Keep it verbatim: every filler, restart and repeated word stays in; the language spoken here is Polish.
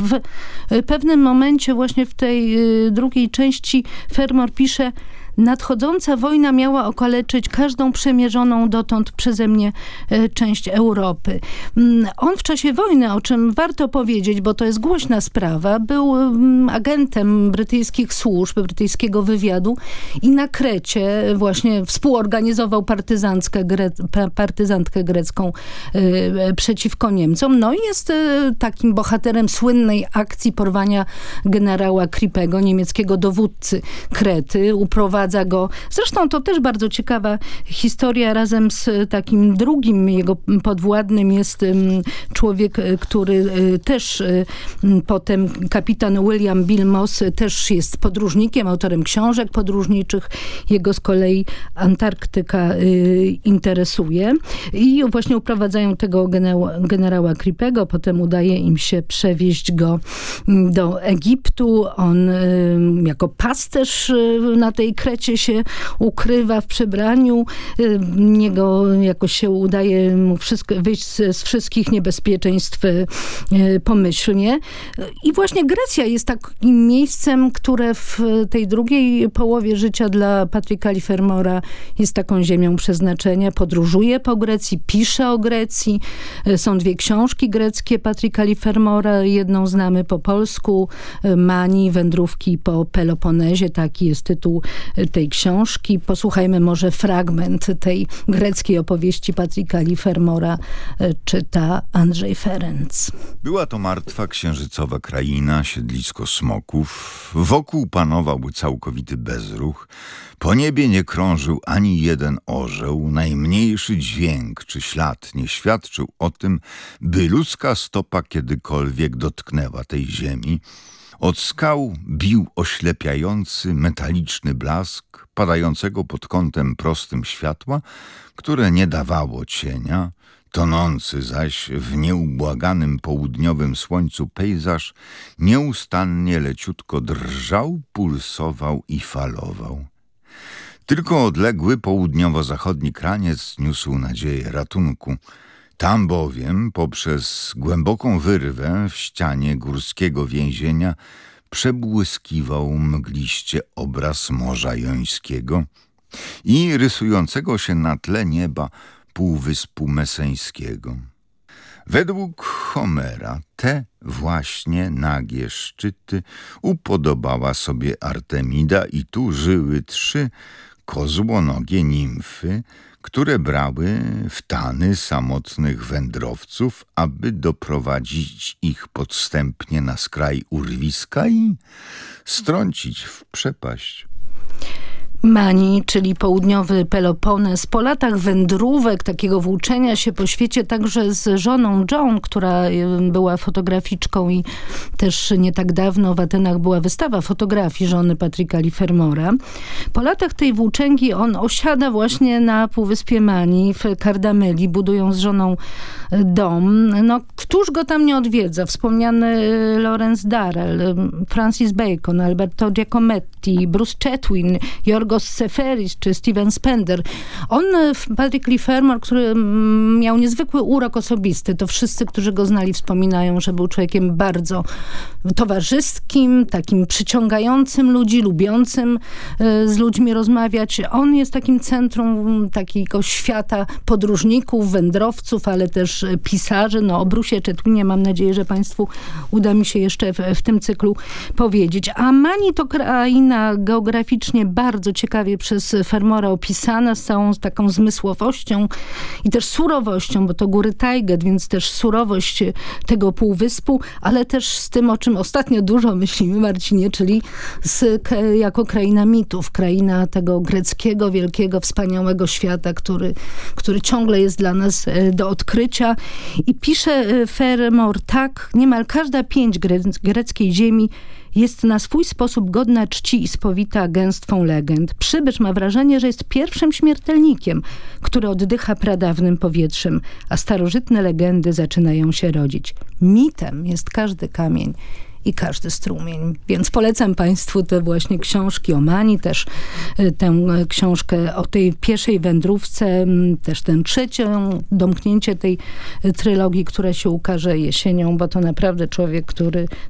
W pewnym momencie właśnie w tej drugiej części Fermor pisze: nadchodząca wojna miała okaleczyć każdą przemierzoną dotąd przeze mnie część Europy. On w czasie wojny, o czym warto powiedzieć, bo to jest głośna sprawa, był agentem brytyjskich służb, brytyjskiego wywiadu i na Krecie właśnie współorganizował partyzantkę, gre, partyzantkę grecką przeciwko Niemcom. No i jest takim bohaterem słynnej akcji porwania generała Kripego, niemieckiego dowódcy Krety. Uprowadza go. Zresztą to też bardzo ciekawa historia. Razem z takim drugim jego podwładnym jest człowiek, który też potem, kapitan William Bilmos, też jest podróżnikiem, autorem książek podróżniczych. Jego z kolei Antarktyka interesuje. I właśnie uprowadzają tego generała, generała Kripego. Potem udaje im się przewieźć go do Egiptu. On jako pasterz na tej Krecie się ukrywa w przebraniu. Niego jakoś się udaje mu wszystko, wyjść z, z wszystkich niebezpieczeństw pomyślnie. I właśnie Grecja jest takim miejscem, które w tej drugiej połowie życia dla Patryka Fermora jest taką ziemią przeznaczenia. Podróżuje po Grecji, pisze o Grecji. Są dwie książki greckie Patryka Fermora. Jedną znamy po polsku. Mani, wędrówki po Peloponezie. Taki jest tytuł tej książki. Posłuchajmy może fragment tej greckiej opowieści Patryka Fermora. Czyta Andrzej Ferenc. Była to martwa księżycowa kraina, siedlisko smoków. Wokół panował całkowity bezruch. Po niebie nie krążył ani jeden orzeł. Najmniejszy dźwięk czy ślad nie świadczył o tym, by ludzka stopa kiedykolwiek dotknęła tej ziemi. Od skał bił oślepiający, metaliczny blask, padającego pod kątem prostym światła, które nie dawało cienia. Tonący zaś w nieubłaganym południowym słońcu pejzaż nieustannie leciutko drżał, pulsował i falował. Tylko odległy południowo-zachodni kraniec niósł nadzieję ratunku. Tam bowiem, poprzez głęboką wyrwę w ścianie górskiego więzienia, przebłyskiwał mgliście obraz Morza Jońskiego i rysującego się na tle nieba półwyspu Meseńskiego. Według Homera te właśnie nagie szczyty upodobała sobie Artemida i tu żyły trzy kozłonogie nimfy, które brały w tany samotnych wędrowców, aby doprowadzić ich podstępnie na skraj urwiska i strącić w przepaść. Mani, czyli południowy Pelopones, po latach wędrówek, takiego włóczenia się po świecie, także z żoną Joan, która była fotograficzką i też nie tak dawno w Atenach była wystawa fotografii żony Patryka Fermora. Po latach tej włóczęgi on osiada właśnie na półwyspie Mani w Kardameli, budują z żoną dom. No, któż go tam nie odwiedza? Wspomniany Lawrence Darrell, Francis Bacon, Alberto Giacometti, Bruce Chatwin, Yorgos Seferis czy Steven Spender. On, Patryk Fermor, który miał niezwykły urok osobisty, to wszyscy, którzy go znali, wspominają, że był człowiekiem bardzo towarzyskim, takim przyciągającym ludzi, lubiącym z ludźmi rozmawiać. On jest takim centrum takiego świata podróżników, wędrowców, ale też pisarzy. No o Brucie Chatwinie mam nadzieję, że państwu uda mi się jeszcze w, w tym cyklu powiedzieć. A Mani to kraina geograficznie bardzo ciekawie przez Fermora opisana, z całą taką zmysłowością i też surowością, bo to góry Tajget, więc też surowość tego półwyspu, ale też z tym, o czym ostatnio dużo myślimy, Marcinie, czyli z, jako kraina mitów, kraina tego greckiego, wielkiego, wspaniałego świata, który, który ciągle jest dla nas do odkrycia. I pisze Fermor tak: niemal każda pięć gre- greckiej ziemi jest na swój sposób godna czci i spowita gęstwą legend. Przybycz ma wrażenie, że jest pierwszym śmiertelnikiem, który oddycha pradawnym powietrzem, a starożytne legendy zaczynają się rodzić. Mitem jest każdy kamień i każdy strumień. Więc polecam państwu te właśnie książki o Mani, też tę książkę o tej pieszej wędrówce, też tę trzecią, domknięcie tej trylogii, która się ukaże jesienią, bo to naprawdę człowiek, który